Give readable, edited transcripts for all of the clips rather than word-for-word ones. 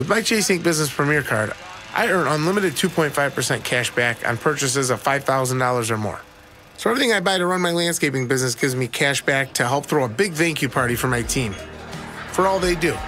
With my Chase Ink Business Premier Card, I earn unlimited 2.5% cash back on purchases of $5,000 or more. So everything I buy to run my landscaping business gives me cash back to help throw a big thank you party for my team. For all they do.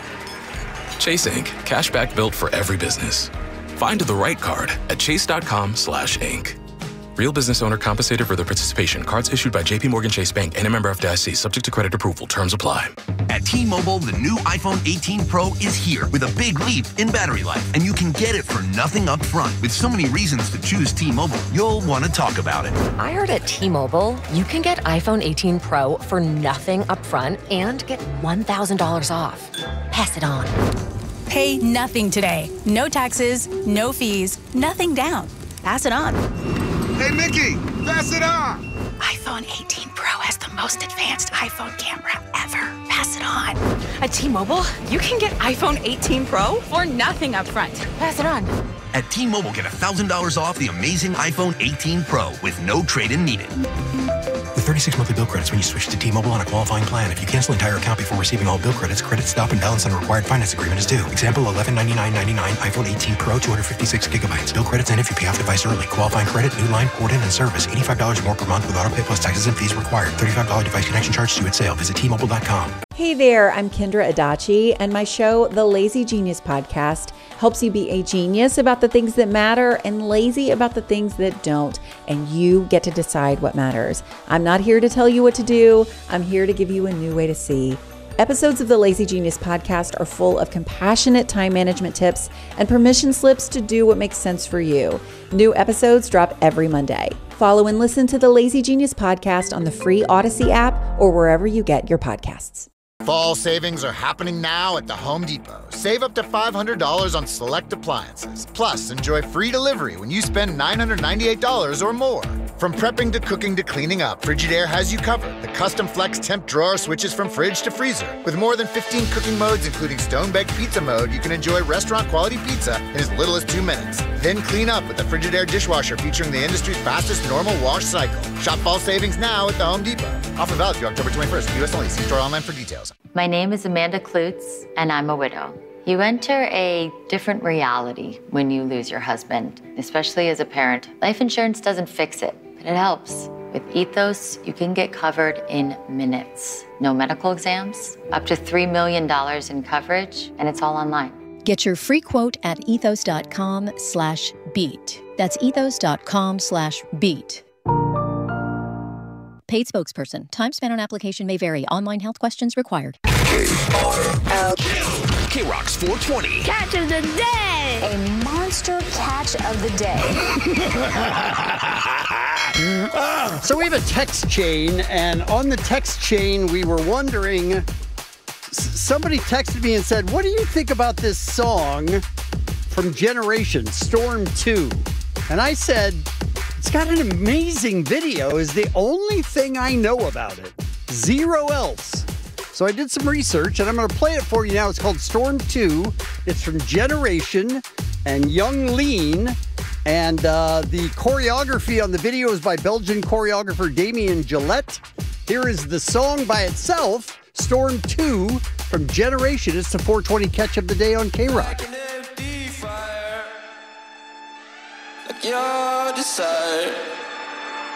Chase Ink. Cashback built for every business. Find the right card at chase.com/ink. Real business owner compensated for their participation. Cards issued by JPMorgan Chase Bank and a member FDIC. Subject to credit approval. Terms apply. At T-Mobile, the new iPhone 18 Pro is here with a big leap in battery life, and you can get it for nothing up front. With so many reasons to choose T-Mobile, you'll want to talk about it. I heard at T-Mobile, you can get iPhone 18 Pro for nothing up front and get $1,000 off. Pass it on. Pay nothing today. No taxes, no fees, nothing down. Pass it on. Hey, Mickey, pass it on. iPhone 18 Pro has the most advanced iPhone camera ever. Pass it on. At T-Mobile, you can get iPhone 18 Pro for nothing up front. Pass it on. At T-Mobile, get $1,000 off the amazing iPhone 18 Pro with no trade-in needed. With 36 monthly bill credits when you switch to T-Mobile on a qualifying plan. If you cancel entire account before receiving all bill credits, credit stop and balance on a required finance agreement is due. Example, $1199.99 iPhone 18 Pro, 256 gigabytes. Bill credits end if you pay off device early. Qualifying credit, new line, port in, and service. $85 more per month with autopay plus taxes and fees required. $35 device connection charge due at sale. Visit T-Mobile.com. Hey there, I'm Kendra Adachi, and my show, The Lazy Genius Podcast, helps you be a genius about the things that matter and lazy about the things that don't, and you get to decide what matters. I'm not here to tell you what to do. I'm here to give you a new way to see. Episodes of the Lazy Genius Podcast are full of compassionate time management tips and permission slips to do what makes sense for you. New episodes drop every Monday. Follow and listen to the Lazy Genius Podcast on the free Odyssey app or wherever you get your podcasts. Fall savings are happening now at the Home Depot. Save up to $500 on select appliances. Plus, enjoy free delivery when you spend $998 or more. From prepping to cooking to cleaning up, Frigidaire has you covered. The custom flex temp drawer switches from fridge to freezer. With more than 15 cooking modes, including stone-baked pizza mode, you can enjoy restaurant-quality pizza in as little as 2 minutes. Then clean up with the Frigidaire dishwasher featuring the industry's fastest normal wash cycle. Shop fall savings now at the Home Depot. Offer valid through October 21st. U.S. only. See store online for details. My name is Amanda Klutz, and I'm a widow. You enter a different reality when you lose your husband, especially as a parent. Life insurance doesn't fix it, but it helps. With Ethos, you can get covered in minutes. No medical exams, up to $3 million in coverage, and it's all online. Get your free quote at ethos.com/beat. That's ethos.com/beat. Paid spokesperson. Time spent on application may vary. Online health questions required. K-Rock's 420. Catch of the day. A monster catch of the day. So we have a text chain, and on the text chain, we were wondering, somebody texted me and said, what do you think about this song from Generation, Storm 2? And I said, it's got an amazing video, is the only thing I know about it. Zero else. So I did some research, and I'm going to play it for you now. It's called Storm 2. It's from Generation and Young Lean. And the choreography on the video is by Belgian choreographer Damien Gillette. Here is the song by itself, Storm 2 from Generation. It's the 420 catch of the day on K-Rock. Your desire.